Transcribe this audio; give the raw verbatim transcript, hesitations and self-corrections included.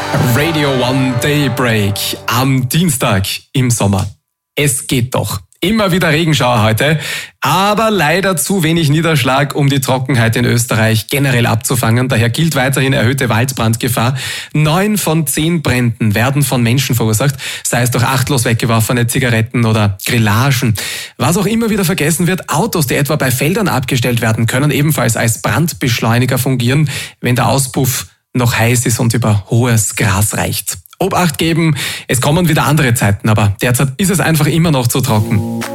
Radio One Daybreak am Dienstag im Sommer. Es geht doch. Immer wieder Regenschauer heute, aber leider zu wenig Niederschlag, um die Trockenheit in Österreich generell abzufangen. Daher gilt weiterhin erhöhte Waldbrandgefahr. Neun von zehn Bränden werden von Menschen verursacht, sei es durch achtlos weggeworfene Zigaretten oder Grillagen. Was auch immer wieder vergessen wird, Autos, die etwa bei Feldern abgestellt werden, können ebenfalls als Brandbeschleuniger fungieren, wenn der Auspuff noch heiß ist und über hohes Gras reicht. Obacht geben, es kommen wieder andere Zeiten, aber derzeit ist es einfach immer noch zu trocken.